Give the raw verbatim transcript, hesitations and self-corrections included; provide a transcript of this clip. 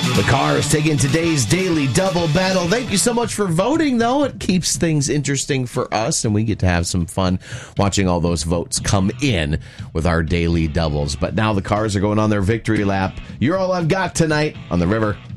The Cars taking today's Daily Double battle. Thank you so much for voting, though. It keeps things interesting for us, and we get to have some fun watching all those votes come in with our Daily Doubles. But now the Cars are going on their victory lap. You're all I've got tonight on the River